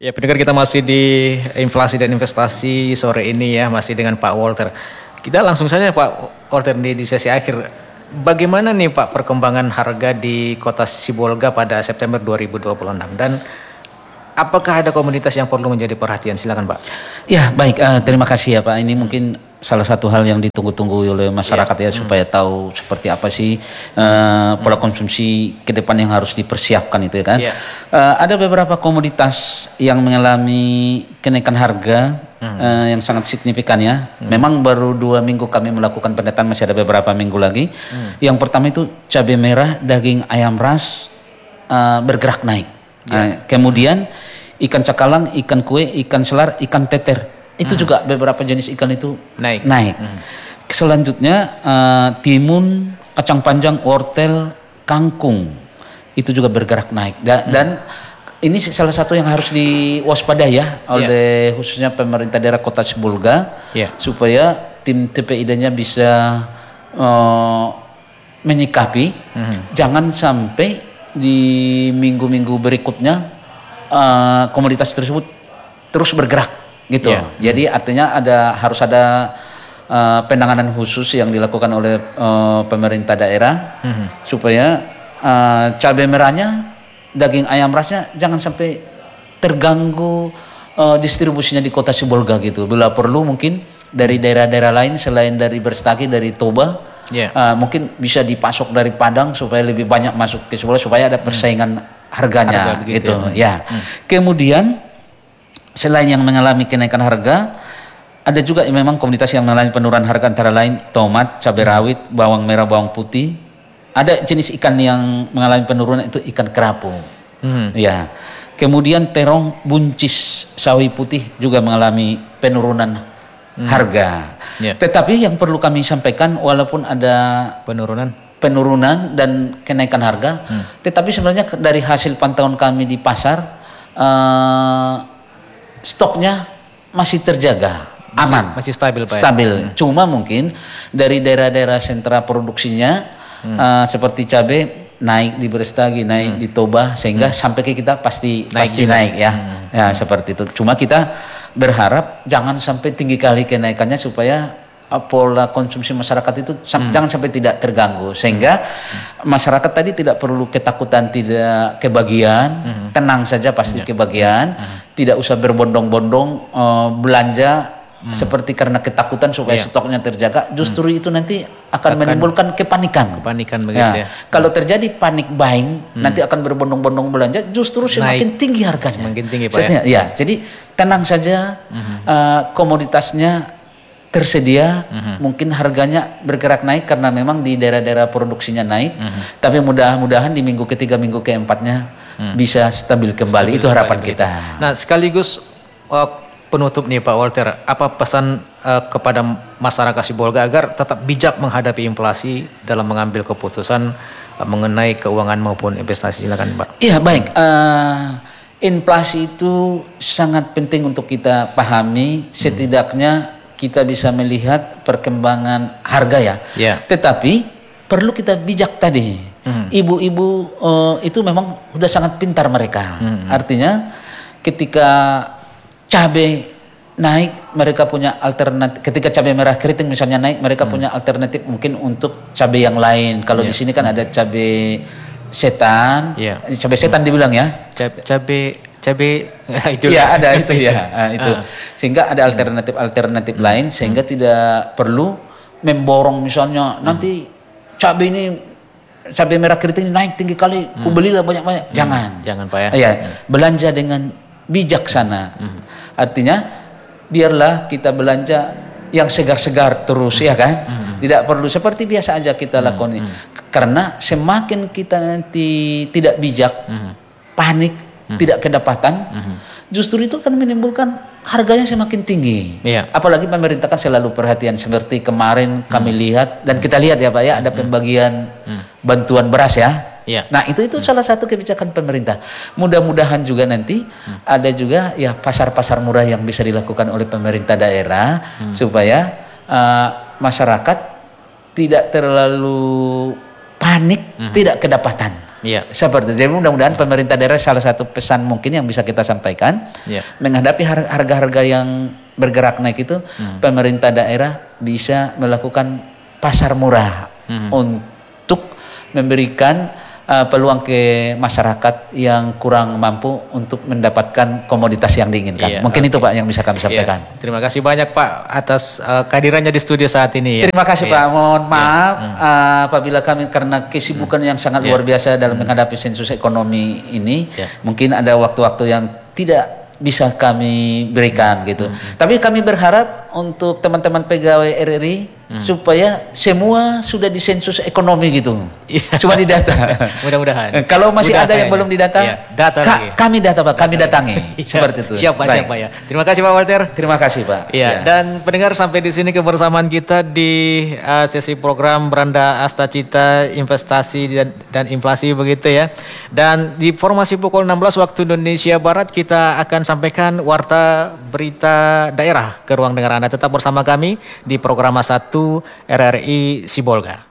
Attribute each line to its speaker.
Speaker 1: Ya, pendengar, kita masih di inflasi dan investasi sore ini ya, masih dengan Pak Walter. Kita langsung saja Pak Walter di sesi akhir. Bagaimana nih Pak perkembangan harga di Kota Sibolga pada September 2026 dan apakah ada komunitas yang perlu menjadi perhatian? Silakan Pak.
Speaker 2: Ya baik, terima kasih ya Pak. Ini mungkin salah satu hal yang ditunggu-tunggu oleh masyarakat ya, supaya tahu seperti apa sih pola konsumsi ke depan yang harus dipersiapkan itu ya kan. Ada beberapa komoditas yang mengalami kenaikan harga yang sangat signifikan ya. Memang baru 2 minggu kami melakukan pendataan, masih ada beberapa minggu lagi. Yang pertama itu cabai merah, daging ayam ras bergerak naik. Kemudian ikan cakalang, ikan kue, ikan selar, ikan teter. Itu juga beberapa jenis ikan itu naik. Selanjutnya timun, kacang panjang, wortel, kangkung itu juga bergerak naik. Dan ini salah satu yang harus diwaspadai ya oleh khususnya pemerintah daerah Kota Sibolga, supaya tim TPID-nya bisa menyikapi. Jangan sampai di minggu-minggu berikutnya komoditas tersebut terus bergerak gitu. Jadi artinya harus ada penanganan khusus yang dilakukan oleh pemerintah daerah supaya cabai merahnya, daging ayam rasnya jangan sampai terganggu distribusinya di Kota Sibolga gitu. Bila perlu mungkin dari daerah-daerah lain selain dari Berstaki, dari Toba, mungkin bisa dipasok dari Padang supaya lebih banyak masuk ke Sibolga supaya ada persaingan harganya gitu ya. Kemudian selain yang mengalami kenaikan harga, ada juga memang komunitas yang mengalami penurunan harga, antara lain tomat, cabai rawit, bawang merah, bawang putih. Ada jenis ikan yang mengalami penurunan, itu ikan kerapu. Ya. Kemudian terong, buncis, sawi putih juga mengalami penurunan harga. Tetapi yang perlu kami sampaikan, walaupun ada penurunan dan kenaikan harga, tetapi sebenarnya dari hasil pantauan kami di pasar, stoknya masih terjaga, aman, masih stabil Pak. Cuma mungkin dari daerah-daerah sentra produksinya seperti cabai naik di Berstagi, naik di Toba, sehingga sampai ke kita pasti naik ya. Ya seperti itu. Cuma kita berharap jangan sampai tinggi kali kenaikannya supaya pola konsumsi masyarakat itu jangan sampai tidak terganggu, sehingga masyarakat tadi tidak perlu ketakutan tidak kebagian, tenang saja pasti kebagian, tidak usah berbondong-bondong belanja seperti karena ketakutan supaya stoknya terjaga. Justru itu nanti akan menimbulkan kepanikan begitu ya. Kalau terjadi panik buying, nanti akan berbondong-bondong belanja, justru semakin tinggi harganya. Semakin tinggi Pak ya. Jadi tenang saja, komoditasnya tersedia, mungkin harganya bergerak naik karena memang di daerah-daerah produksinya naik, tapi mudah-mudahan di minggu ketiga, minggu keempatnya bisa stabil kembali. Itu harapan kita.
Speaker 1: Nah, sekaligus penutup nih Pak Walter, apa pesan kepada masyarakat Sibolga agar tetap bijak menghadapi inflasi dalam mengambil keputusan mengenai keuangan maupun investasi? Silakan Pak.
Speaker 2: Iya baik. Inflasi itu sangat penting untuk kita pahami, setidaknya kita bisa melihat perkembangan harga ya. Tetapi perlu kita bijak tadi. Ibu-ibu itu memang sudah sangat pintar mereka. Artinya ketika cabai naik, mereka punya alternatif. Ketika cabai merah keriting misalnya naik, mereka punya alternatif mungkin untuk cabai yang lain. Kalau di sini kan ada cabai setan. Cabai setan dibilang ya. Cabai itu ya ada itu ya itu, sehingga ada alternatif lain, sehingga tidak perlu memborong misalnya nanti cabai merah keriting ini naik tinggi kali, kubelilah banyak-banyak. Jangan Pak ya. Belanja dengan bijaksana. Artinya biarlah kita belanja yang segar-segar terus ya kan. Tidak perlu seperti biasa aja kita lakoni. Karena semakin kita nanti tidak bijak, panik, tidak kedapatan, justru itu akan menimbulkan harganya semakin tinggi. Apalagi pemerintah kan selalu perhatian, seperti kemarin kami lihat dan kita lihat ya Pak ya, ada pembagian bantuan beras ya. Nah itu salah satu kebijakan pemerintah. Mudah-mudahan juga nanti ada juga ya pasar-pasar murah yang bisa dilakukan oleh pemerintah daerah, supaya masyarakat tidak terlalu panik, tidak kedapatan.
Speaker 1: Iya.
Speaker 2: Seperti itu. Jadi mudah-mudahan pemerintah daerah salah satu pesan mungkin yang bisa kita sampaikan menghadapi harga-harga yang bergerak naik itu, pemerintah daerah bisa melakukan pasar murah untuk memberikan peluang ke masyarakat yang kurang mampu untuk mendapatkan komoditas yang diinginkan. Mungkin itu Pak yang bisa kami sampaikan.
Speaker 1: Terima kasih banyak Pak atas kehadirannya di studio saat ini.
Speaker 2: Terima kasih Pak. Mohon maaf apabila kami karena kesibukan yang sangat luar biasa dalam menghadapi sensus ekonomi ini, mungkin ada waktu-waktu yang tidak bisa kami berikan gitu. Tapi kami berharap untuk teman-teman pegawai RRI supaya semua sudah disensus ekonomi gitu. Cuma didata.
Speaker 1: Mudah-mudahan.
Speaker 2: Kalau masih ada yang belum didata, kami data Pak, kami datangi. Seperti itu.
Speaker 1: Siap Pak ya. Terima kasih Pak Walter.
Speaker 2: Terima kasih Pak.
Speaker 1: Dan pendengar, sampai di sini kebersamaan kita di sesi program Beranda Asta Cita Investasi dan Inflasi begitu ya. Dan di formasi pukul 16 waktu Indonesia Barat kita akan sampaikan warta berita daerah ke ruang dengar Anda. Tetap bersama kami di program 1 RRI Sibolga.